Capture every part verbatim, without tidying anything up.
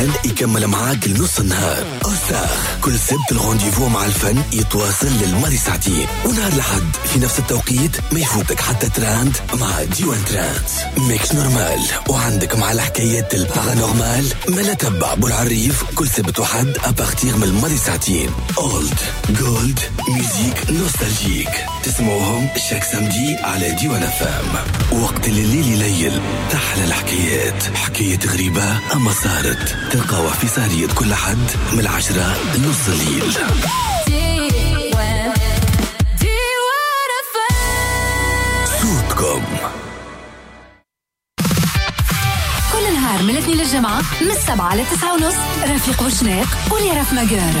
يكمل معاك لنص النهار. أوساخ كل سبت الغونديفو مع الفن يتواصل للماضي ساعتين، ونهار لحد في نفس التوقيت ما يفوتك حتى تراند مع ديوان تراند ميكس نورمال. وعندك مع الحكايات البارانورمال ملا تبع بالعريف كل سبت وحد أبارتيغ من الماضي ساعتين. أولد جولد ميوزيك نوستالجيك تسمعوهم شاك سامدي على ديوان فام. وقت الليل يليل تحلى الحكايات، حكايات غريبة أما صارت تلقاوها في سهرية كل حد من العشرة لنص الليل. صوتكم كل نهار من الاثنين للجمعة من السبعة لتسعة ونص. رفيق وشناق وليرف مجار.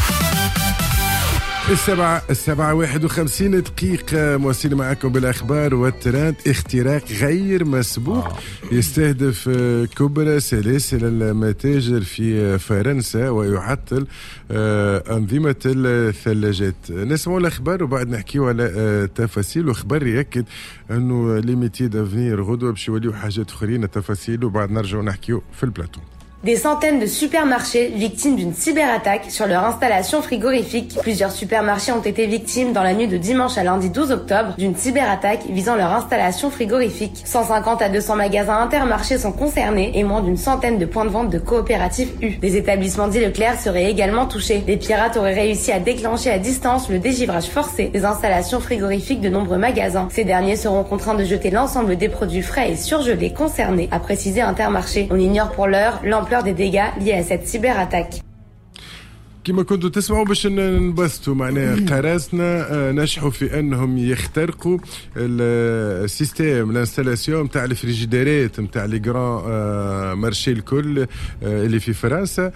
السبعة السبعة واحد وخمسين دقيقة مواصلين معكم بالأخبار والترند. اختراق غير مسبوق آه. يستهدف كبرى سلاسل المتاجر في فرنسا ويعطل أنظمة الثلاجات. نسمعوا الأخبار وبعد نحكيوا على تفاصيل. وخبر يأكد أنه ليميتي دافنير غدوة باش يوليو حاجات أخرين التفاصيل وبعد نرجعوا نحكيوا في البلاطو. Des centaines de supermarchés victimes d'une cyberattaque sur leur installation frigorifique. Plusieurs supermarchés ont été victimes dans la nuit de dimanche à lundi douze octobre d'une cyberattaque visant leur installation frigorifique. cent cinquante à deux cents magasins Intermarché sont concernés et moins d'une centaine de points de vente de coopératives U. Des établissements dits Leclerc seraient également touchés. Les pirates auraient réussi à déclencher à distance le dégivrage forcé des installations frigorifiques de nombreux magasins. Ces derniers seront contraints de jeter l'ensemble des produits frais et surgelés concernés, a précisé Intermarché. On ignore pour l'heure l'ampleur des dégâts liés à cette cyberattaque. كما كنتوا تسمعوا باش نبسطوا معناها قراسنا نجحوا في انهم يخترقوا السيستم الانستالاسيون نتاع الفريجيديرات نتاع لي غران مارشي الكل اللي في فرنسا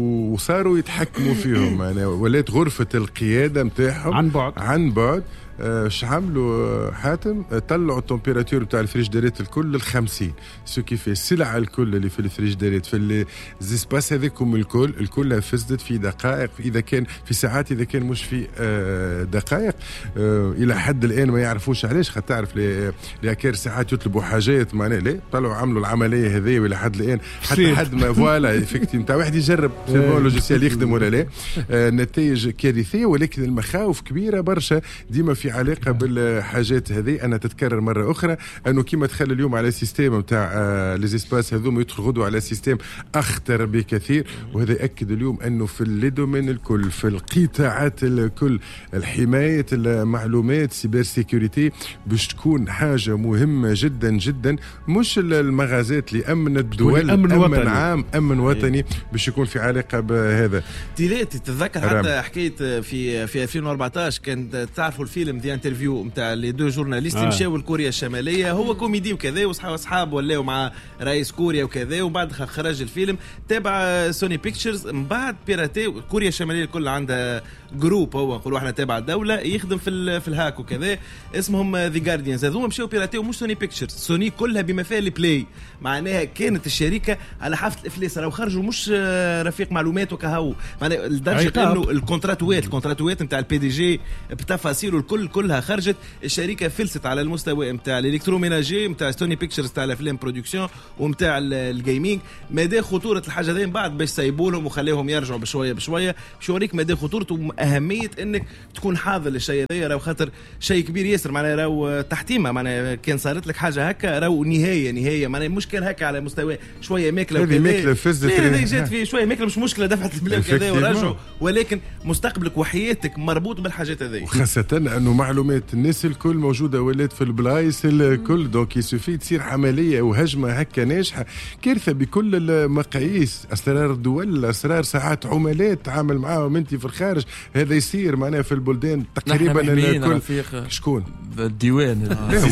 وصاروا يتحكموا فيهم. معناها ولات غرفه القياده نتاعهم عن بعد عن بعد اش عملوا حاتم؟ طلعوا التمبيراتور بتاع الفريجيديرات الكل الخمسين سو كيف السلع الكل اللي في الفريجيديرات في الزيسباس هذيكم الكل الكل فسدت في دقائق، اذا كان في ساعات اذا كان مش في دقائق. الى حد الان ما يعرفوش علاش، خاطر تعرف لي كير ساعات يطلبوا حاجات معناها لا طلعوا عملوا العمليه هذه والى حد الان حتى حد ما فوالا افكتي نتاع واحد يجرب في لوجيسيال يخدم ولا لا. نتائج كارثيه، ولكن المخاوف كبيره برشا ديما في علاقة بالحاجات هذه أنها تتكرر مرة أخرى. أنه كما دخل اليوم على سيستم متاع ليزيسباس هذوم يدخل غدوة على سيستم أخطر بكثير. وهذا يأكد اليوم أنه في الليدومين الكل في القطاعات الكل الحماية المعلومات سيبر سيكوريتي باش تكون حاجة مهمة جدا جدا. مش المغازات لأمن الدول، أمن, أمن عام أمن وطني باش يكون في علاقة بهذا. تيلاتي تتذكر حتى حكاية في في ألفين وأربعطاش كان تعرفوا الفيلم ذا انترفيو نتاع لي دو جورناليست آه. مشاو لكوريا الشماليه، هو كوميدي وكذا واصحاب اصحاب ولاو مع رئيس كوريا وكذا، وبعد خرج الفيلم تابع سوني بيكتشرز. من بعد بيراتي كوريا الشماليه الكل عندها جروب هو نقولوا احنا تابع الدوله يخدم في في الهاك وكذا اسمهم ذا جارديانز. هذوما مشاو بيراتي ومش سوني بيكتشرز، سوني كلها بما فيها البلاي. معناها كانت الشركه على حافه الافلاس، راهو خرجوا مش رفيق معلومات وكهو، معناها لدرجه انه الكونتراتوات الكونتراتوات نتاع البي دي جي بتفاصيله الكل كلها خرجت. الشركه فلست على المستوى نتاع الالكتروميناجي نتاع ستوني بيكتشرز تاع الافلام برودكسيون ونتاع الجيمنج. مدى خطوره الحاجه ذي بعد باش سايبولهم وخليهم يرجعوا بشويه بشويه باش يوريك مدى خطورته واهميه انك تكون حاضر للشيء هذا. راهو خاطر شيء كبير ياسر، معناها راهو تحتيمه، معناها كان صارت لك حاجه هكا راهو نهايه نهايه، معناها مش كان هكا على مستوى شويه ماكله وكذا. ماكله فزت هذه جات في شويه ماكله مش مشكله دفعت البلاد كذا ورجعوا، ولكن مستقبلك وحياتك مربوط بالحاجات هذه. وخاصه انه معلومات الناس الكل موجوده ولات في البلايص الكل، دونك يسوفي تصير عمليه وهجمه هكا ناجحه كارثه بكل المقاييس. اسرار الدول، اسرار ساعات عملات تعامل معاهم انت في الخارج، هذا يصير معناها في البلدان تقريبا الكل. شكون الديوان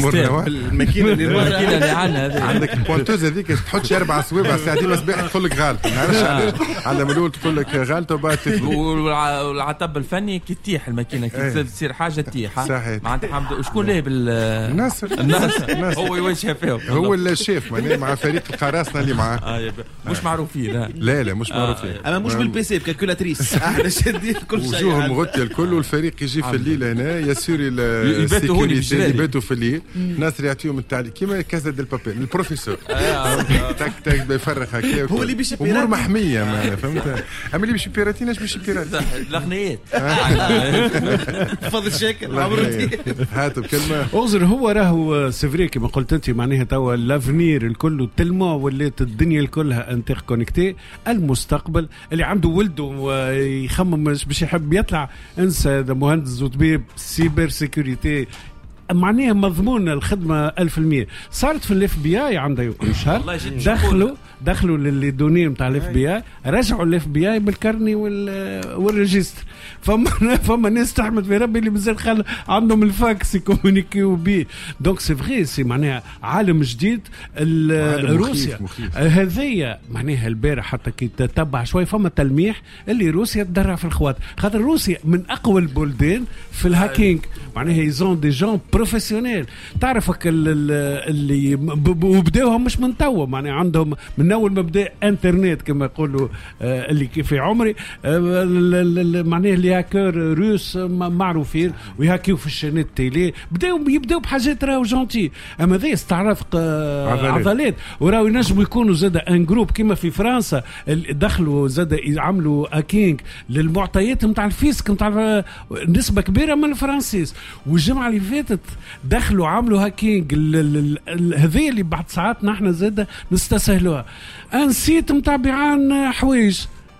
الماكينه اللي الماكينه اللي عندنا عندك البونتوز هذيك تحطش اربع صوابع ساعتين مسبح تقول لك غالط، ما عرفتش علاش على ملول تقول لك غالط وبعد والعتب الفني كي تطيح الماكينه كي تصير حاجه تطيح. صحيح صحيح. معناتها حمد وشكون له بال الناصر الناصر هو يوجه فيهم هو الشيف معناه مع فريق القراصنه اللي معاه آه مش معروفين. لا لا مش معروفين اما مش بالبي سي بكالكولاتريس احنا شادين كل شيء وجوههم مغطيه الكل والفريق يجي في الليل هنا يسير السيكوريتي يباتوا في الليل ناصر يعطيهم التعليم كيما كازا ديل بابيل البروفيسور تك تك بيفرغ هكا هو اللي باش امور محميه معنا فهمت. اما اللي باش بيراتينا ايش باش بيراتي الاغنيات فضل شاكر عمرتي هاتوا بكلمه اوزر. هو راهو سيفري كما قلت انت معناها توا لافنير الكل تلمو ولات الدنيا الكلها انتر كونيكتي. المستقبل اللي عنده ولده ويخمم باش يحب يطلع انسى هذا مهندس وطبيب سيبر سيكوريتي معناها مضمون الخدمه ألف بالمية. صارت في الاف بي اي عندها يمكن شهر دخلوا دخلوا للي دوني نتاع الاف بي اي رجعوا الاف بي اي بالكرني والريجستر. فما فما ناس تحمد في ربي اللي مازال خل عندهم الفاكس يكومونيكيو بيه. دونك سي فغي سي معناها عالم جديد. روسيا هذيا معناها البارح حتى كي تتبع شوي فما تلميح اللي روسيا تدرع في الخوات خاطر روسيا من اقوى البلدان في الهاكينج معناها يزون دي جون بروفيسيونيل. تعرفك اللي وبداوهم مش من توا معناها عندهم من اول ما بدا انترنت كما يقولوا اللي كيف في عمري معناها اللي هاكر روس معروفين ويهاكيو في الشانات تيلي بداو يبداو بحاجات راهو جونتي. اما ذي استعراض عضلات وراهو ينجموا يكونوا زاد ان جروب كما في فرنسا دخلوا زاد يعملوا هاكينج للمعطيات نتاع الفيسك نتاع نسبه كبيره من الفرنسيس. والجمعه اللي فاتت دخلوا عملوا هاكينج هذه اللي بعد ساعات نحن زاد نستسهلوها. ان سيت نتاع بيعان حوايج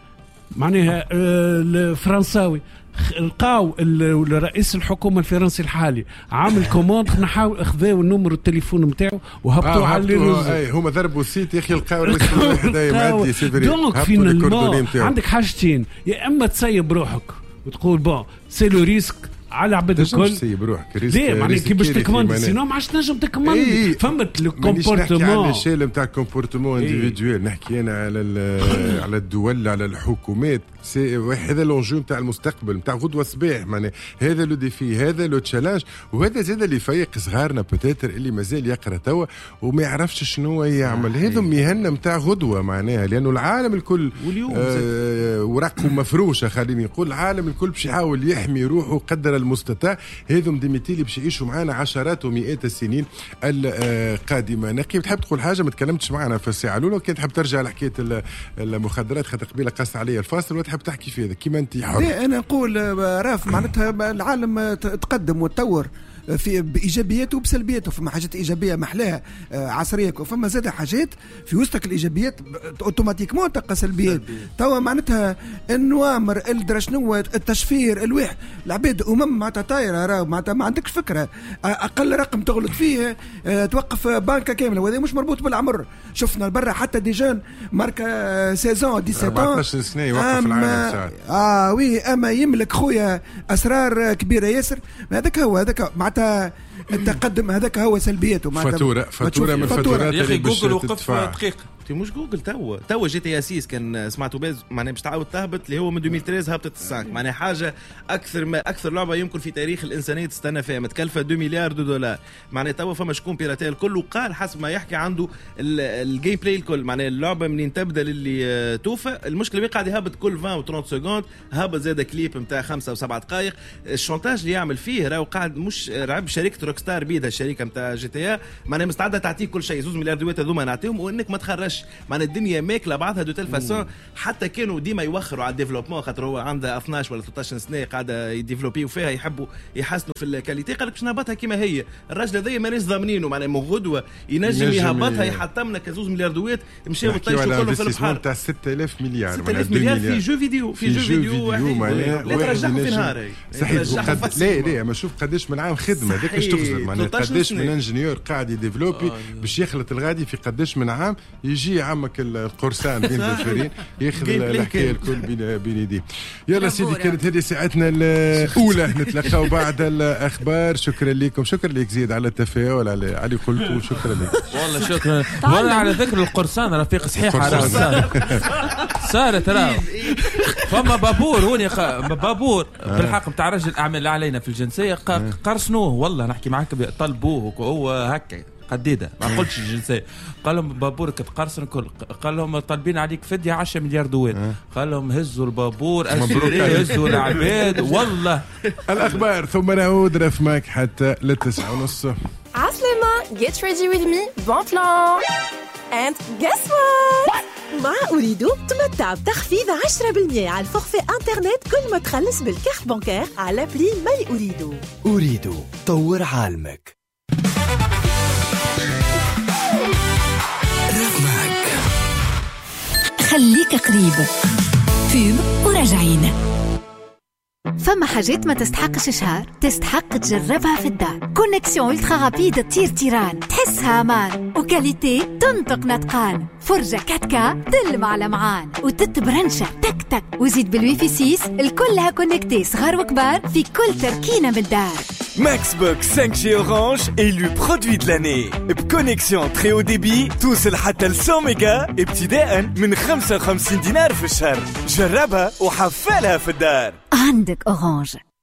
معناها الفرنساوي لقاو الرئيس الحكومه الفرنسي الحالي عامل كوموند نحاول اخذوا النمر التليفون نتاعو وهبطوا آه على اي هما ضربوا سيت يا اخي لقاو الرئيس هذا معدي سيفري. دونك فينا عندك حاجتين يا اما تسيب روحك وتقول بون سي لو ريسك على عباد الكل سيب روحك ليه معناها كي باش تكمل سينو ما عادش نجم تكمل. ايه فهمت لو كومبورتمون على الشيء نتاع كومبورتمون انديفيدويل نحكي انا على على الدول على الحكومات. سي هذا لونجو نتاع المستقبل نتاع غدوه صباح معناها هذا لو ديفي هذا لو تشالنج. وهذا زاد اللي يفيق صغارنا بوتيتر اللي مازال يقرا توا وما يعرفش شنو يعمل. هذا مهنه نتاع غدوه معناها لانه العالم الكل آه ورقه مفروشه خليني نقول العالم الكل باش يحاول يحمي روحه قدر المستطاع. هذم ديميتيلي باش يعيشوا معنا عشرات ومئات السنين القادمه. نقي تحب تقول حاجه ما تكلمتش معنا في الساعه الاولى وكان تحب ترجع لحكايه المخدرات خاطر قبيله قص عليا الفاصل وتحب تحكي في هذا كيما انت حر. انا نقول راف معناتها العالم تقدم وتطور في بايجابياته وبسلبياته. فما حاجات ايجابيه محلاها عصريه وفما زاد حاجات في وسطك الايجابيات اوتوماتيكمون تلقى سلبيات. توا معناتها النوامر الدرا شنو التشفير الواحد العباد امم معناتها طايره راه معناتها ما عندكش فكره. اقل رقم تغلط فيه توقف بانكه كامله وهذا مش مربوط بالعمر. شفنا برا حتى دي جون ماركه سيزون سبعطاش أربعطاش سنه يوقف العالم ساعات. اه وي اما يملك خويا اسرار كبيره ياسر. هذاك هو هذاك معناتها التقدم هذاك هو سلبياته. فاتوره فاتوره من الفاتورات يا اخي جوجل وقف دقيقه مش جوجل توا توا جي تي اسيس كان سمعتوا باز معناها باش تعاود تهبط اللي هو من ألفين وثلاثة هبطت السانك معناها حاجه اكثر ما اكثر لعبه يمكن في تاريخ الانسانيه تستنى فيها متكلفه اثنين مليار دولار. معناها توا فما شكون بيراتيل الكل وقال حسب ما يحكي عنده الجيم بلاي الكل معناها اللعبه منين تبدا للي توفى. المشكله ما قاعد يهبط كل عشرين و ثلاثين سكوند هبط زاد كليب نتاع خمسة وسبعة دقائق. الشونتاج اللي يعمل فيه راهو قاعد مش رعب شركه روك ستار بيدها الشركه نتاع جي تي اي معناها مستعده تعطيك كل شيء زوز مليار دولار هذوما نعطيهم وانك ما تخرجش معناها الدنيا ماكله بعضها دو تيل فاسون. حتى كانوا ديما يوخروا على الديفلوبمون خاطر هو عنده اثناش ولا ثلاثة عشر سنه قاعده يديفلوبيو فيها يحبوا يحسنوا في الكاليتي. قال لك باش نهبطها كيما هي. الراجل هذايا مانيش ضامنينه معناها من غدوه ينجم يهبطها يحطمنا كزوز مليار دولار مشاو يطيشوا كلهم في البحر تاع ستة آلاف مليار ستة آلاف مليار في جو فيديو في جو فيديو معناها لا ترجعوا في نهار صحيح. لا لا ما شوف قداش من عام خدمه هذاك ايش تقصد معناها قداش من انجينيور قاعد يديفلوبي باش يخلط الغادي في قداش من عام يجي عمك القرصان بين الفرين ياخذ الحكايه الكل بين بين يديه. يلا سيدي كانت هذه ساعتنا الاولى نتلاقاو بعد الاخبار. شكرا لكم شكرا لك زيد على التفاؤل على علي قلتوا شكرا لك والله شكرا والله على ذكر القرصان رفيق صحيح على صارت راه فما بابور هوني بابور بالحق بتاع رجل الاعمال اللي علينا في الجنسيه قرصنوه والله نحكي معاك طلبوه هو هكا قديده ما قلتش الجنسيه قال لهم بابورك تقرصن الكل قال لهم طالبين عليك فدية عشرة مليار دولار قال لهم هزوا البابور هزوا العباد والله. الاخبار ثم نعود رفماك حتى للتسعة ونص. عسلامة get ready with me bon plan and guess what مع أريدو تمتع بتخفيض عشرة بالمئة على الفورفي انترنت كل ما تخلص بالكارت بانكير على بلي ماي أريدو. أريدو طور عالمك. خليك قريب فيب وراجعين. فما حاجات ما تستحقش شهر تستحق تجربها في الدار. كونيكسيون الترا رابيد تطير تيران تحسها امان وكاليتي تنطق نطقان. فرجة كاتكا تلمع لمعان وتتبرنشة تك تك وزيد بالويفي سيس الكلها كونكتي صغار وكبار في كل تركينة من الدار. Maxbox cinq G Orange élu produit de l'année. Connexion très haut débit توصل حتى ل مية ميجا ابتداء من خمسة وخمسين دينار في الشهر. جربها وحفلها في الدار. عندك أورانج.